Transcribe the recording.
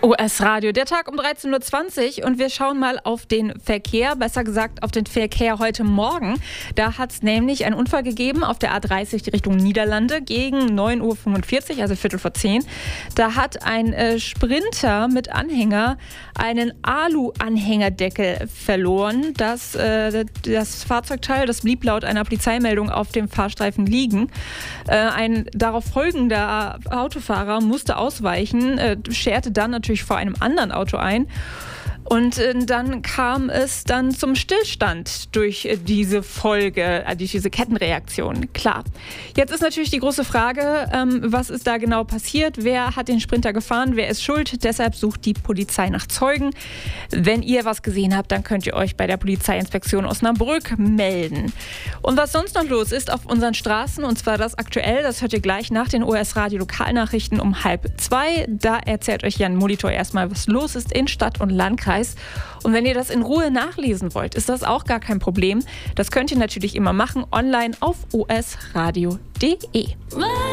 OS Radio, der Tag um 13.20 Uhr und wir schauen mal auf den Verkehr, besser gesagt auf den Verkehr heute Morgen. Da hat es nämlich einen Unfall gegeben auf der A30 Richtung Niederlande gegen 9.45 Uhr, also Viertel vor 10. Da hat ein Sprinter mit Anhänger einen Alu-Anhängerdeckel verloren. Das Fahrzeugteil, das blieb laut einer Polizeimeldung auf dem Fahrstreifen liegen. Ein darauf folgender Autofahrer musste ausweichen, scherte dann natürlich vor einem anderen Auto ein. Und dann kam es dann zum Stillstand durch diese Folge, durch diese Kettenreaktion. Klar. Jetzt ist natürlich die große Frage, was ist da genau passiert? Wer hat den Sprinter gefahren? Wer ist schuld? Deshalb sucht die Polizei nach Zeugen. Wenn ihr was gesehen habt, dann könnt ihr euch bei der Polizeiinspektion Osnabrück melden. Und was sonst noch los ist auf unseren Straßen, und zwar das aktuell, das hört ihr gleich nach den OS Radio Lokalnachrichten um 1:30. Da erzählt euch Jan Molitor erstmal, was los ist in Stadt und Landkreis. Und wenn ihr das in Ruhe nachlesen wollt, ist das auch gar kein Problem. Das könnt ihr natürlich immer machen, online auf osradio.de.